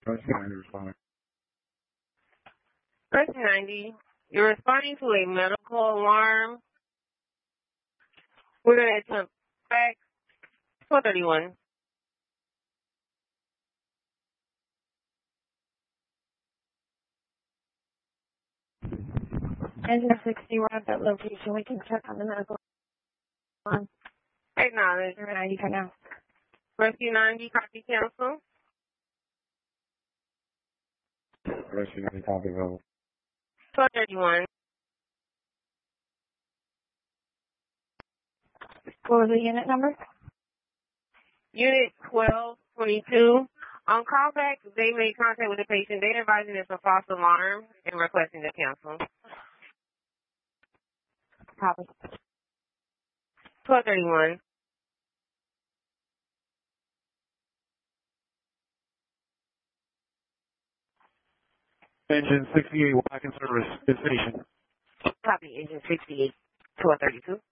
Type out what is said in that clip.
responding. First 90, you're responding to a medical alarm. We're going to attempt fax 431. Engine 60, we're at that location. We can check on the medical alarm. Acknowledge. We're ready for now. Rescue 90, copy cancel. Rescue 90, copy available. 1231. What was the unit number? Unit 1222. On callback, they made contact with the patient. They advising it's a false alarm and requesting to cancel. Copy. 1231. Engine 68, back in service. It's station. Copy, Engine 68, 1232.